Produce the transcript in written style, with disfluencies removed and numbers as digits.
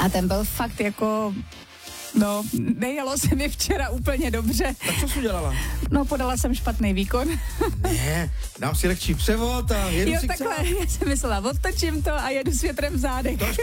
A ten byl fakt jako... No, nejelo se mi včera úplně dobře. Tak co jsi udělala? No, podala jsem špatný výkon. Ne, dám si lehčí převod a jedu Jo, si takhle, já jsem myslela, odtočím to a jedu s větrem v zádech. To